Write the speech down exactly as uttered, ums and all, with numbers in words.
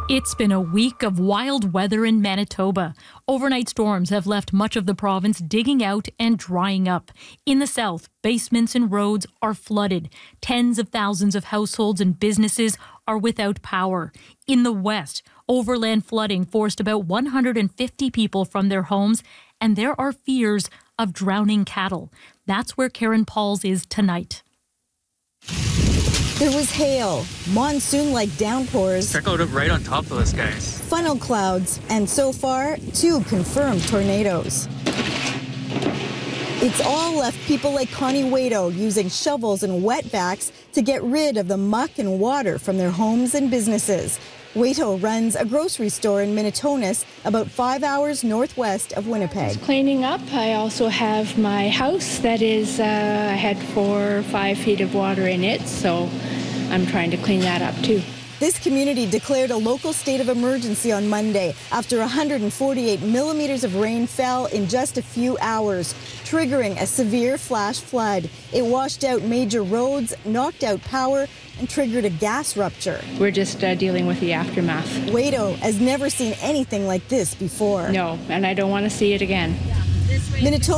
It's been a week of wild weather in Manitoba. Overnight storms have left much of the province digging out and drying up. In the south, basements and roads are flooded. Tens of thousands of households and businesses are without power. In the west, overland flooding forced about one hundred fifty people from their homes, and there are fears of drowning cattle. That's where Karen Pauls is tonight. There was hail, monsoon-like downpours. Check out right on top of us, guys. Funnel clouds, and so far, two confirmed tornadoes. It's all left people like Connie Waito using shovels and wetbacks to get rid of the muck and water from their homes and businesses. Waito runs a grocery store in Minitonas, about five hours northwest of Winnipeg. Cleaning up, I also have my house that is, uh, I had four or five feet of water in it, so I'm trying to clean that up too. This community declared a local state of emergency on Monday after one hundred forty-eight millimeters of rain fell in just a few hours, triggering a severe flash flood. It washed out major roads, knocked out power, and triggered a gas rupture. We're just uh, dealing with the aftermath. Waito has never seen anything like this before. No, and I don't want to see it again. Minitonas